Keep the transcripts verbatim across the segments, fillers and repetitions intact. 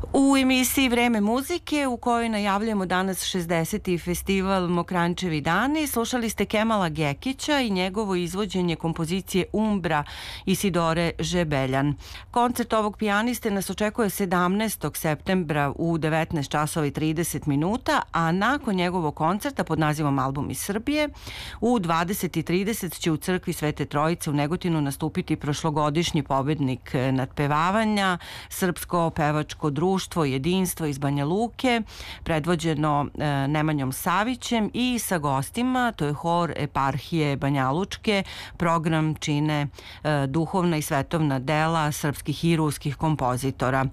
U emisiji Vreme muzike, u kojoj najavljujemo danas šezdeseti festival Mokranjčevi dani, slušali ste Kemala Gekića i njegovo izvođenje kompozicije Umbra Isidore Žebeljan. Koncert ovog pijaniste nas očekuje sedamnaestog septembra u devetnaest časova i trideset minuta, a nakon njegovog koncerta pod nazivom Album iz Srbije u dvadeset i trideset će u crkvi Svete Trojice u Negotinu nastupiti prošlogodišnji pobednik nadpevavanja, Srpsko pevačko društvo Jedinstvo iz Banja Luke, predvođeno e, Nemanjom Savićem i sa gostima, to je hor eparhije Banjalučke. Program čine e, duhovna i svetovna dela srpskih i ruskih kompozitora.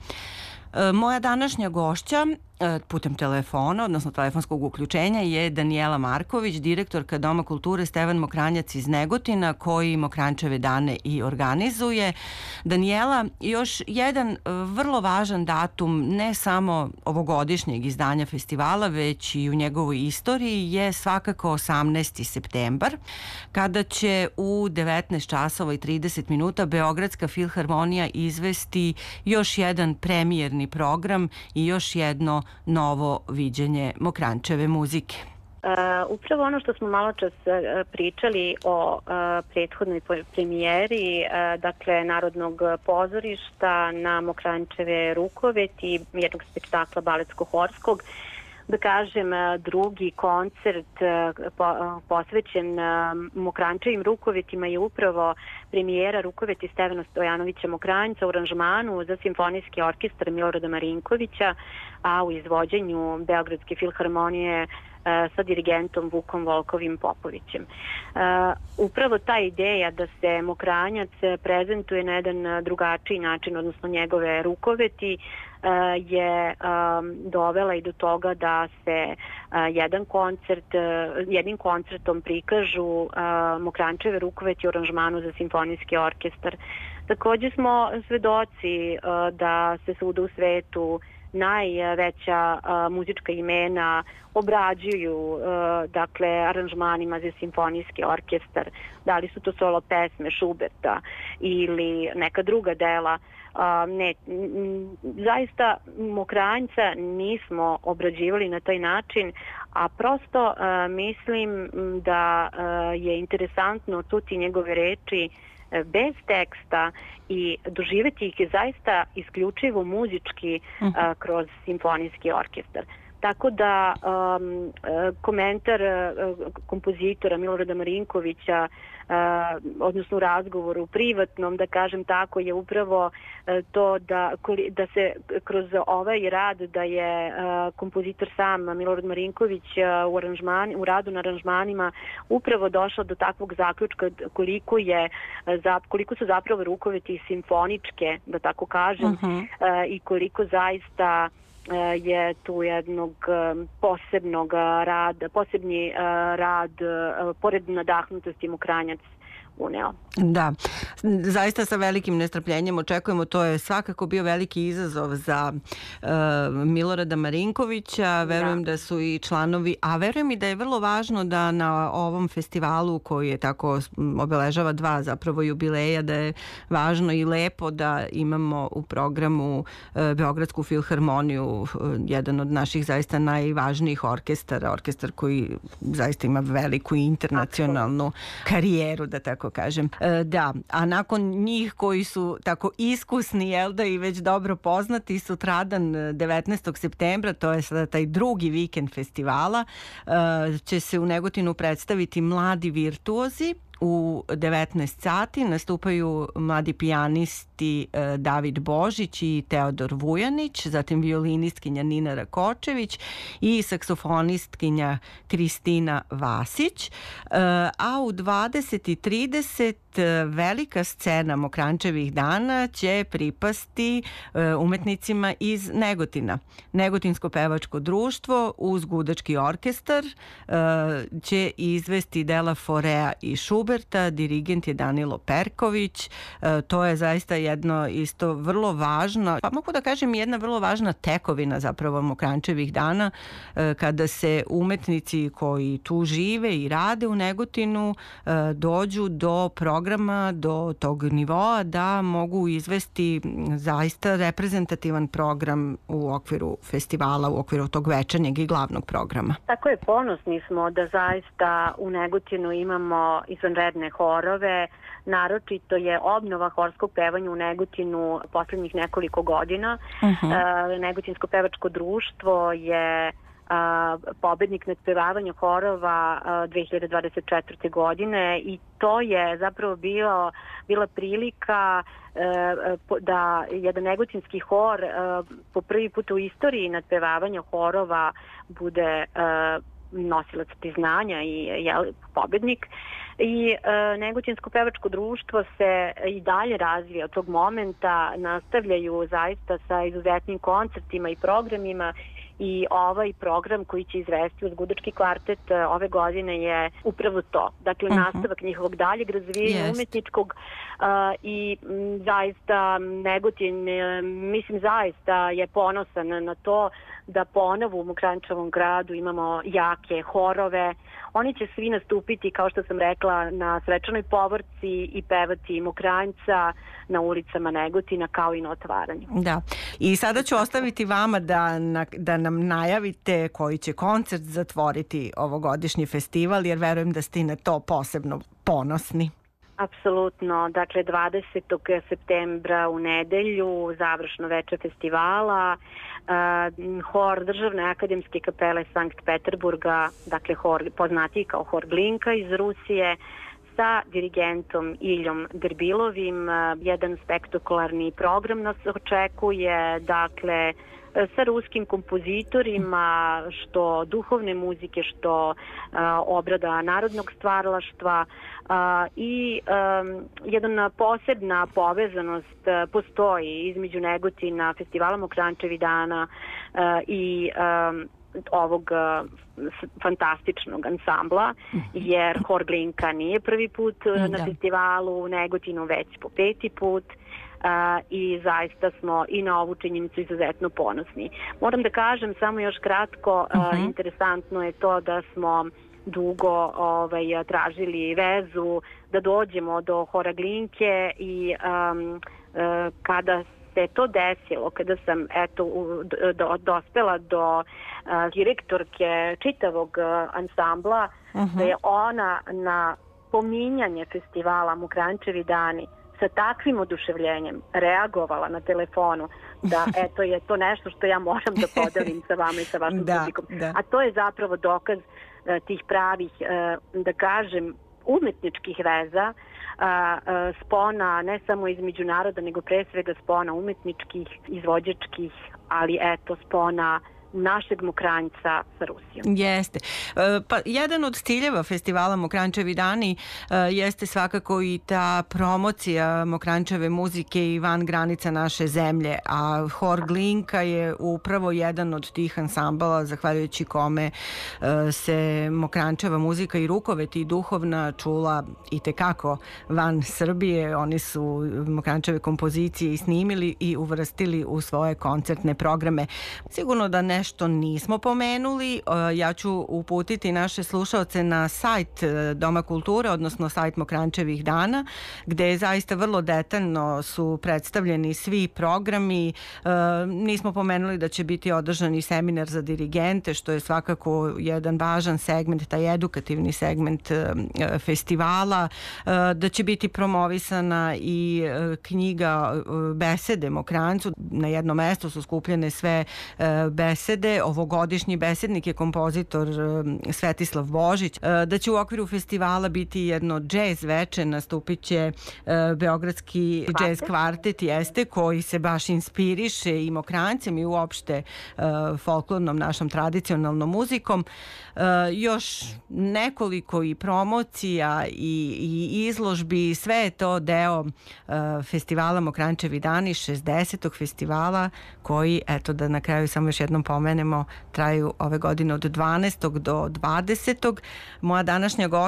E, moja današnja gošća putem telefona, odnosno telefonskog uključenja, je Danijela Marković, direktorka Doma kulture Stevan Mokranjac iz Negotina, koji Mokranjčeve dane i organizuje. Danijela, još jedan vrlo važan datum, ne samo ovogodišnjeg izdanja festivala, već i u njegovoj istoriji, je svakako osamnaesti septembar, kada će u devetnaest časova i trideset minuta Beogradska filharmonija izvesti još jedan premijerni program i još jedno novo viđenje Mokranjčeve muzike. Uh, upravo ono što smo malo čas uh, pričali o uh, prethodnoj premijeri, uh, dakle Narodnog pozorišta na Mokranjčeve rukoveti, jednog spektakla baletsko-horskog, da kažem, drugi koncert po, posvećen Mokranjčevim rukovetima je upravo premijera rukoveti Stevana Stojanovića Mokranjca u aranžmanu za simfonijski orkestar Milorada Marinkovića, a u izvođenju Beogradske filharmonije sa dirigentom Vukom Volkovim Popovićem. Uh, upravo ta ideja da se Mokranjac prezentuje na jedan drugačiji način, odnosno njegove rukoveti, uh, je um, dovela i do toga da se uh, jedan koncert, uh, jednim koncertom prikažu uh, Mokranjčeve rukoveti u aranžmanu za simfonijski orkestar. Takođe smo svedoci uh, da se svuda u svetu najveća uh, muzička imena obrađuju uh, dakle aranžmanima za simfonijski orkestar, da li su to solo pesme Šuberta ili neka druga dela. Uh, ne, m, zaista Mokranjca nismo obrađivali na taj način, a prosto uh, mislim da uh, je interesantno čuti njegove reči bez teksta i doživjeti ih je zaista isključivo muzički uh, kroz simfonijski orkestar. Tako da um, komentar uh, kompozitora Milorada Marinkovića, uh, odnosno u razgovoru privatnom, da kažem tako, je upravo uh, to da, da se kroz ovaj rad da je uh, kompozitor sam Milorad Marinković uh, u, aranžman, u radu na aranžmanima upravo došao do takvog zaključka koliko, je, uh, koliko su zapravo rukoveti simfoničke, da tako kažem, uh-huh. uh, i koliko zaista je tu jednog posebnog rada, posebni rad, pored nadahnutosti Mokranjac uneo. Da, zaista sa velikim nestrpljenjem očekujemo, to je svakako bio veliki izazov za uh, Milorada Marinkovića, verujem da. da su i članovi, a verujem i da je vrlo važno da na ovom festivalu koji je tako obeležava dva zapravo jubileja, da je važno i lepo da imamo u programu uh, Beogradsku filharmoniju, uh, jedan od naših zaista najvažnijih orkestara, orkestar koji zaista ima veliku internacionalnu karijeru, da tako kažem. E, da, a nakon njih koji su tako iskusni, jel da, i već dobro poznati, sutradan devetnaestog septembra, to je sada taj drugi vikend festivala, e, će se u Negotinu predstaviti mladi virtuozi. U devetnaest sati nastupaju mladi pijanisti e, David Božić i Teodor Vujanić, zatim violinistkinja Nina Rakočević i saksofonistkinja Kristina Vasić. E, a u dvadeset i trideset velika scena Mokranjčevih dana će pripasti e, umetnicima iz Negotina. Negotinsko pevačko društvo uz gudački orkestar e, će izvesti dela Forea i Šuberta, dirigent je Danilo Perković. E, to je zaista jedno isto vrlo važno, pa mogu da kažem jedna vrlo važna tekovina zapravo Mokranjčevih dana, e, kada se umetnici koji tu žive i rade u Negotinu e, dođu do programa programa do tog nivoa da mogu izvesti zaista reprezentativan program u okviru festivala, u okviru tog večernjeg i glavnog programa. Tako je, ponosni smo da zaista u Negotinu imamo izvanredne horove. Naročito je obnova horskog pevanja u Negotinu poslednjih nekoliko godina. Uh-huh. Negotinsko pevačko društvo je a, pobednik nadpevavanja horova a, dve hiljade dvadeset četvrte. godine i to je zapravo bilo, bila prilika a, da jedan negotinski hor a, po prvi put u istoriji nadpevavanja horova bude a, nosilac priznanja i jel, pobednik. I e, Negotinsko pevačko društvo se i dalje razvija od tog momenta, nastavljaju zaista sa izuzetnim koncertima i programima i ovaj program koji će izvesti Uzgudački kvartet ove godine je upravo to. Dakle, uh-huh. nastavak njihovog daljeg razvijenja yes. umetničkog uh, i m, zaista Negotin, mislim zaista je ponosan na to da ponovo u Mokranjčevom gradu imamo jake horove. Oni će svi nastupiti, kao što sam rekla, na svečanoj povorci i pevati Mokranjca na ulicama Negotina kao i na otvaranju. Da. I sada ću ostaviti vama da, na, da nam najavite koji će koncert zatvoriti ovogodišnji festival, jer verujem da ste na to posebno ponosni. Apsolutno. Dakle, dvadesetog septembra u nedelju završno veče festivala. Uh, hor Državne akademske kapele Sankt Peterburga, dakle hor poznatiji kao hor Glinka iz Rusije, sa dirigentom Iljom Grbilovim. Uh, jedan spektakularni program nas očekuje, dakle sa ruskim kompozitorima, što duhovne muzike, što uh, obrada narodnog stvaralaštva uh, i um, jedna posebna povezanost uh, postoji između Negotina, festivala Mokranjčevi dana uh, i um, ovog uh, fantastičnog ansambla, jer hor Glinka nije prvi put uh, na da. festivalu u Negotinu, već po peti put. Uh, i zaista smo i na ovu činjenicu izuzetno ponosni. Moram da kažem samo još kratko, uh, uh-huh. interesantno je to da smo dugo ovaj, tražili vezu da dođemo do hora Glinke i um, uh, kada se to desilo, kada sam eto u, do, dospela do uh, direktorke čitavog uh, ansambla, uh-huh. da je ona na pominjanje festivala Mokranjčevi dani sa takvim oduševljenjem reagovala na telefonu da eto je to nešto što ja moram da podelim sa vama i sa vašim da, publikom. Da. A to je zapravo dokaz uh, tih pravih, uh, da kažem, umetničkih veza, uh, uh, spona ne samo između naroda, nego pre svega spona umetničkih, izvođačkih, ali eto spona našeg Mokranjca sa Rusijom. Jeste. Pa jedan od ciljeva festivala Mokranjčevi dani jeste svakako i ta promocija Mokranjčeve muzike i van granica naše zemlje, a hor Glinka je upravo jedan od tih ansambala zahvaljujući kome se Mokranjčeva muzika i rukovet i duhovna čula i tekako van Srbije. Oni su Mokranjčeve kompozicije i snimili i uvrstili u svoje koncertne programe. Sigurno da ne nešto nismo pomenuli. Ja ću uputiti naše slušaoce na sajt Doma kulture, odnosno sajt Mokranjčevih dana, gde je zaista vrlo detaljno su predstavljeni svi programi. Nismo pomenuli da će biti održani seminar za dirigente, što je svakako jedan važan segment, taj edukativni segment festivala, da će biti promovisana i knjiga besede Mokranjcu. Na jednom mestu su skupljene sve besede. Ovogodišnji besednik je kompozitor Svetislav Božić. Da će u okviru festivala biti jedno džez veče, nastupit će Beogradski džez kvartet, jeste, koji se baš inspiriše i Mokranjcem i uopšte folklornom našom tradicionalnom muzikom. Još nekoliko i promocija i, i izložbi, sve je to deo festivala Mokranjčevi dani, šezdesetog festivala, koji, eto da na kraju samo još jednom pomenemo, traju ove godine od dvanaestog do dvadesetog Moja današnja gošća